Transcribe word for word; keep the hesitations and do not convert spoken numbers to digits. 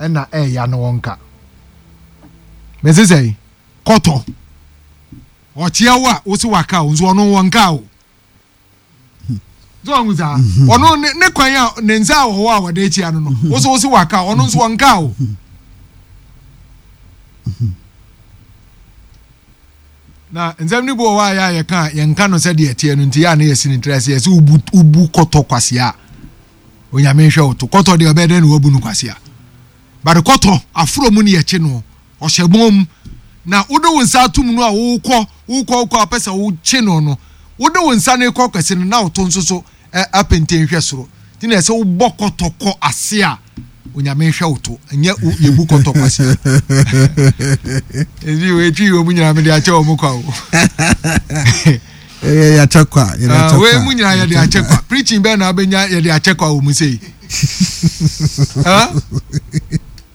ena e ya no wonka me se say koto o chiawa wo se waka o nso ono wonka o zo nguza ono ne kwan a ne nza wo wa wa de chia no no wo se wo se waka ono nso wonka o na nzam ni bo wa ya ye kan ye nka no se de etie no nti ya na ye sini trese ye se ubu ubu koto kwasia onyame hwe oto koto de obede na obu nu kwasia ba koto afro mu ne ye chi no o hyebom na wodo wonsa atum no a wo kɔ wo kɔ kɔ apesa wo chi no no wodo wonsa ne kɔ kwase no na oto nso so apenten hwe soro ti na se wo bokoto kɔ ase a onyame hwe oto anya yebu koto kwase ezi we ti o munyina me de ache o mukwa o eh ya chakwa ya chakwa we munyina ya de ache kwa preaching be na abenya ya de ache kwa o mu sei ha